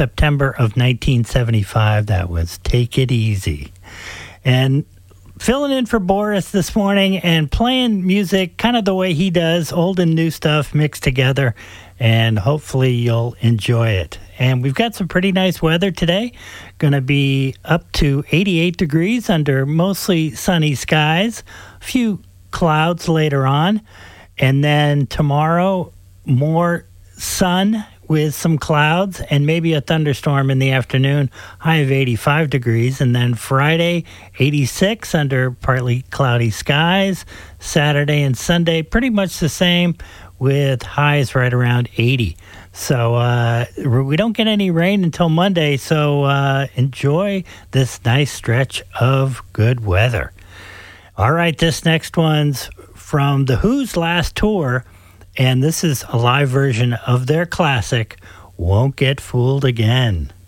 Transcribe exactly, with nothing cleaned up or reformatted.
September of nineteen seventy-five. That was Take It Easy. And filling in for Boris this morning and playing music kind of the way he does, old and new stuff mixed together, and hopefully you'll enjoy it. And we've got some pretty nice weather today. Going to be up to eighty-eight degrees under mostly sunny skies. A few clouds later on. And then tomorrow, more sun with some clouds and maybe a thunderstorm in the afternoon, high of eighty-five degrees. And then Friday, eighty-six under partly cloudy skies. Saturday and Sunday, pretty much the same with highs right around eighty. So uh, we don't get any rain until Monday, so uh, enjoy this nice stretch of good weather. All right, this next one's from The Who's last tour, and this is a live version of their classic, Won't Get Fooled Again.